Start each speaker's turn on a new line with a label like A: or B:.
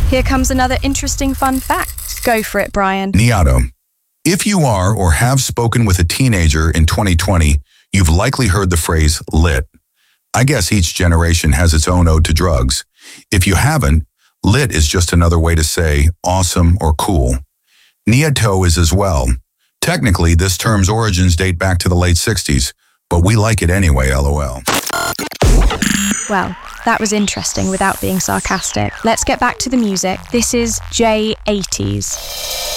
A: Here comes another interesting fun fact. Go for it, Brian.
B: Niato. If you are or have spoken with a teenager in 2020, you've likely heard the phrase lit. I guess each generation has its own ode to drugs. If you haven't, lit is just another way to say awesome or cool. Niato is as well. Technically, this term's origins date back to the late 60s, but we like it anyway, LOL.
A: Well, that was interesting without being sarcastic. Let's get back to the music. This is J80s.